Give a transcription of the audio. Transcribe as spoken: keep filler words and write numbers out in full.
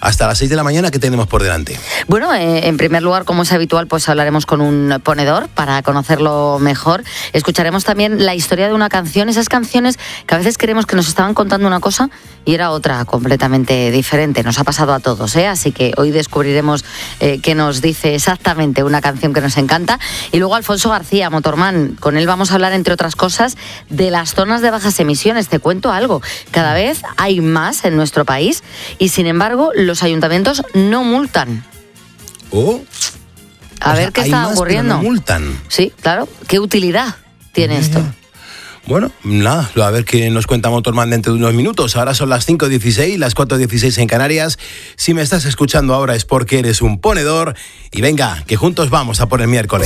hasta las seis de la mañana. ¿Qué tenemos por delante? Bueno, eh, en primer lugar, como es habitual, pues hablaremos con un ponedor para conocerlo mejor. Escucharemos también la historia de una canción, esas canciones que a veces creemos que nos estaban contando una cosa y era otra completamente diferente. Nos ha pasado a todos, ¿eh? Así que hoy descubriremos eh, qué nos dice exactamente una canción que nos encanta. Y luego Alfonso García, Motorman, con él vamos a hablar, entre otras cosas, de las zonas de bajas emisiones. Te cuento algo, cada vez hay más en nuestro país y sin embargo los ayuntamientos no multan. Oh. A o ver sea, qué hay está más, ocurriendo. Pero no multan. Sí, claro. ¿Qué utilidad tiene Ya, esto? ya. Bueno, nada, a ver qué nos cuenta Motorman dentro de unos minutos. Ahora son las cinco dieciséis, las cuatro dieciséis en Canarias. Si me estás escuchando ahora es porque eres un ponedor. Y venga, que juntos vamos a por el miércoles.